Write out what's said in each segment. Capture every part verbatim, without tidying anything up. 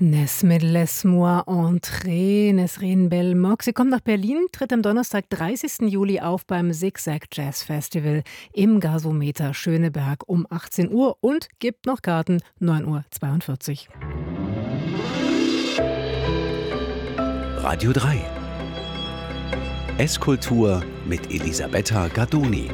Nesmith Lesmoor Entrée, Nesrin Belmoc. Sie kommt nach Berlin, tritt am Donnerstag, dreißigsten Juli auf beim Zigzag Jazz Festival im Gasometer Schöneberg um achtzehn Uhr und gibt noch Karten, neun Uhr zweiundvierzig. Radio drei. Esskultur mit Elisabetta Gardoni.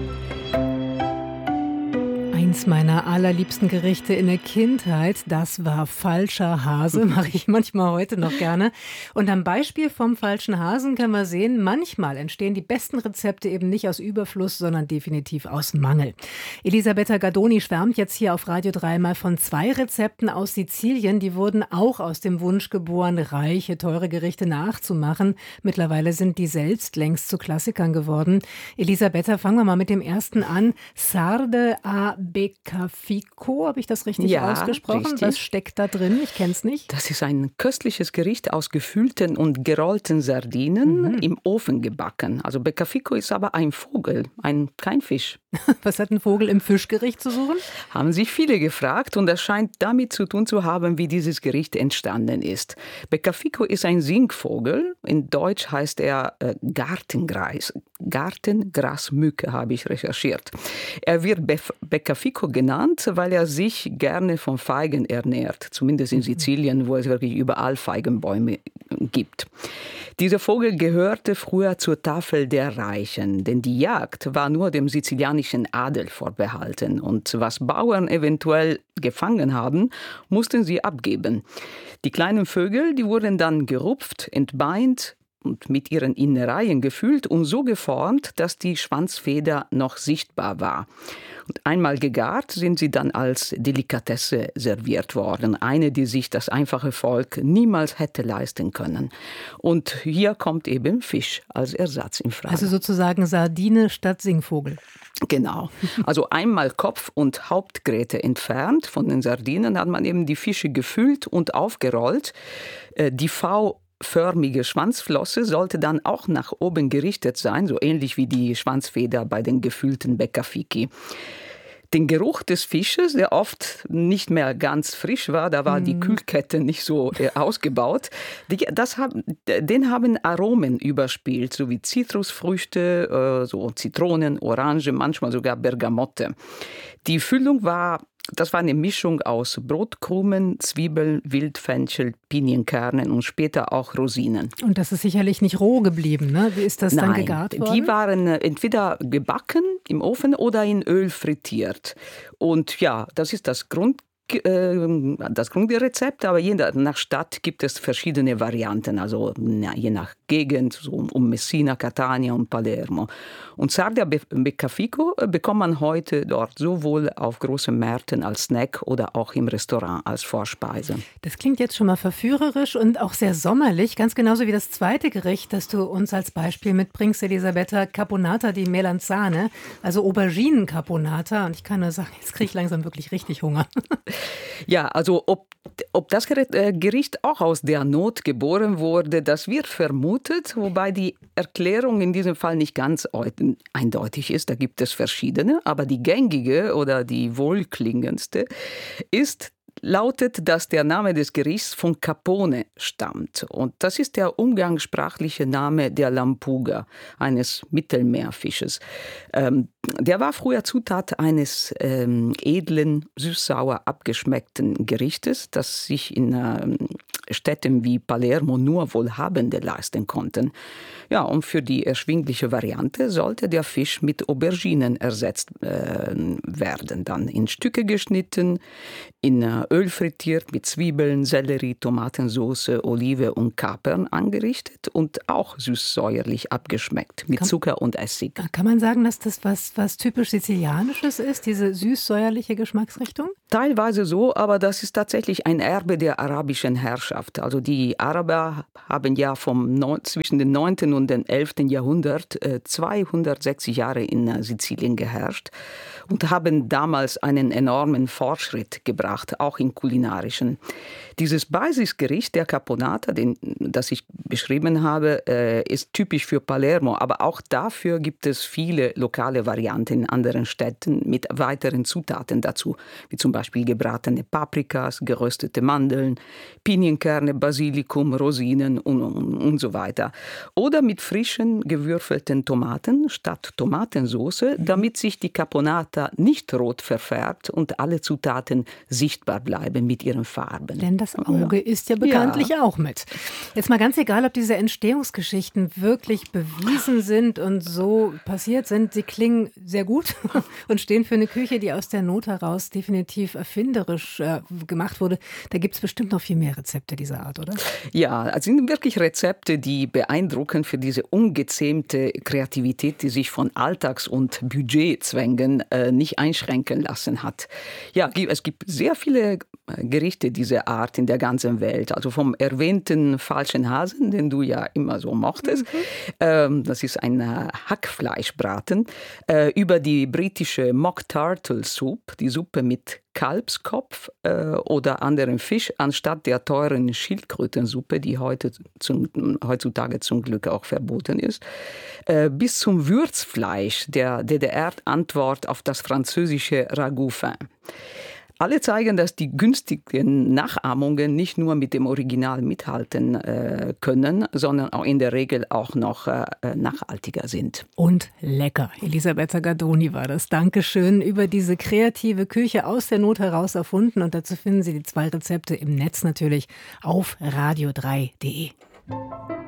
Eins meiner allerliebsten Gerichte in der Kindheit, das war falscher Hase, mache ich manchmal heute noch gerne. Und am Beispiel vom falschen Hasen kann man sehen, manchmal entstehen die besten Rezepte eben nicht aus Überfluss, sondern definitiv aus Mangel. Elisabetta Gardoni schwärmt jetzt hier auf Radio drei mal von zwei Rezepten aus Sizilien, die wurden auch aus dem Wunsch geboren, reiche, teure Gerichte nachzumachen. Mittlerweile sind die selbst längst zu Klassikern geworden. Elisabetta, fangen wir mal mit dem ersten an. Sarde a Beccafico, habe ich das richtig ja, ausgesprochen? Richtig. Was steckt da drin? Ich kenne es nicht. Das ist ein köstliches Gericht aus gefüllten und gerollten Sardinen mhm. im Ofen gebacken. Also Beccafico ist aber ein Vogel, ein, kein Fisch. Was hat ein Vogel im Fischgericht zu suchen? Haben sich viele gefragt und das scheint damit zu tun zu haben, wie dieses Gericht entstanden ist. Beccafico ist ein Singvogel. In Deutsch heißt er äh, Gartengras. Gartengrasmücke, habe ich recherchiert. Er wird Bef- Beccafico genannt, weil er sich gerne von Feigen ernährt. Zumindest in Sizilien, wo es wirklich überall Feigenbäume gibt. Dieser Vogel gehörte früher zur Tafel der Reichen, denn die Jagd war nur dem sizilianischen Adel vorbehalten. Und was Bauern eventuell gefangen haben, mussten sie abgeben. Die kleinen Vögel, die wurden dann gerupft, entbeint und mit ihren Innereien gefüllt und so geformt, dass die Schwanzfeder noch sichtbar war. Und einmal gegart sind sie dann als Delikatesse serviert worden. Eine, die sich das einfache Volk niemals hätte leisten können. Und hier kommt eben Fisch als Ersatz in Frage. Also sozusagen Sardine statt Singvogel. Genau. Also einmal Kopf und Hauptgräte entfernt von den Sardinen hat man eben die Fische gefüllt und aufgerollt. Die V förmige Schwanzflosse sollte dann auch nach oben gerichtet sein, so ähnlich wie die Schwanzfeder bei den gefüllten Beccafichi. Den Geruch des Fisches, der oft nicht mehr ganz frisch war, da war mm. die Kühlkette nicht so äh, ausgebaut, die, das hab, den haben Aromen überspielt, so wie Zitrusfrüchte, äh, so Zitronen, Orange, manchmal sogar Bergamotte. Die Füllung war Das war eine Mischung aus Brotkrumen, Zwiebeln, Wildfenchel, Pinienkernen und später auch Rosinen. Und das ist sicherlich nicht roh geblieben, ne? Wie ist das Nein, dann gegart worden? Die waren entweder gebacken im Ofen oder in Öl frittiert. Und ja, das ist das Grund. Das Grundrezept, aber je nach Stadt gibt es verschiedene Varianten, also ja, je nach Gegend, so um Messina, Catania und Palermo. Und Sarda Beccafico bekommt man heute dort sowohl auf großen Märkten als Snack oder auch im Restaurant als Vorspeise. Das klingt jetzt schon mal verführerisch und auch sehr sommerlich, ganz genauso wie das zweite Gericht, das du uns als Beispiel mitbringst, Elisabetta, Caponata di Melanzane, also Auberginen-Caponata. Und ich kann nur sagen, jetzt kriege ich langsam wirklich richtig Hunger. Ja, also ob, ob das Gericht auch aus der Not geboren wurde, das wird vermutet, wobei die Erklärung in diesem Fall nicht ganz eindeutig ist. Da gibt es verschiedene, aber die gängige oder die wohlklingendste ist, lautet, dass der Name des Gerichts von Capone stammt. Und das ist der umgangssprachliche Name der Lampuga, eines Mittelmeerfisches. Ähm, der war früher Zutat eines ähm, edlen, süß-sauer abgeschmeckten Gerichtes, das sich in ähm, Städten wie Palermo nur Wohlhabende leisten konnten. Ja, und für die erschwingliche Variante sollte der Fisch mit Auberginen ersetzt äh, werden. Dann in Stücke geschnitten, in äh, Öl frittiert, mit Zwiebeln, Sellerie, Tomatensauce, Olive und Kapern angerichtet und auch süß-säuerlich abgeschmeckt mit kann, Zucker und Essig. Kann man sagen, dass das was, was typisch Sizilianisches ist, diese süß-säuerliche Geschmacksrichtung? Teilweise so, aber das ist tatsächlich ein Erbe der arabischen Herrschaft. Also die Araber haben ja vom neun, zwischen dem neunten und dem elften Jahrhundert äh, zweihundertsechzig Jahre in äh, Sizilien geherrscht und haben damals einen enormen Fortschritt gebracht, auch im kulinarischen. Dieses Basisgericht, der Caponata, den, das ich beschrieben habe, äh, ist typisch für Palermo, aber auch dafür gibt es viele lokale Varianten in anderen Städten mit weiteren Zutaten dazu, wie zum Beispiel gebratene Paprikas, geröstete Mandeln, Pinienkerne, Pfefferkerne, Basilikum, Rosinen und, und, und so weiter. Oder mit frischen, gewürfelten Tomaten statt Tomatensauce, damit sich die Caponata nicht rot verfärbt und alle Zutaten sichtbar bleiben mit ihren Farben. Denn das Auge ja. isst ja bekanntlich ja. auch mit. Jetzt mal ganz egal, ob diese Entstehungsgeschichten wirklich bewiesen sind und so passiert sind. Sie klingen sehr gut und stehen für eine Küche, die aus der Not heraus definitiv erfinderisch äh, gemacht wurde. Da gibt es bestimmt noch viel mehr Rezepte dieser Art, oder? Ja, es sind wirklich Rezepte, die beeindrucken für diese ungezähmte Kreativität, die sich von Alltags- und Budgetzwängen äh, nicht einschränken lassen hat. Ja, es gibt sehr viele Gerichte dieser Art in der ganzen Welt. Also vom erwähnten falschen Hasen, den du ja immer so mochtest. Mhm. Ähm, das ist ein Hackfleischbraten. Äh, über die britische Mock Turtle Soup, die Suppe mit Kalbskopf äh, oder anderen Fisch, anstatt der teuren Schildkrötensuppe, die heute zum, heutzutage zum Glück auch verboten ist, äh, bis zum Würzfleisch, der D D R-Antwort auf das französische Ragout fin. Alle zeigen, dass die günstigen Nachahmungen nicht nur mit dem Original mithalten äh, können, sondern auch in der Regel auch noch äh, nachhaltiger sind. Und lecker. Elisabetta Gardoni war das. Dankeschön. Über diese kreative Küche aus der Not heraus erfunden. Und dazu finden Sie die zwei Rezepte im Netz natürlich auf radio drei punkt de.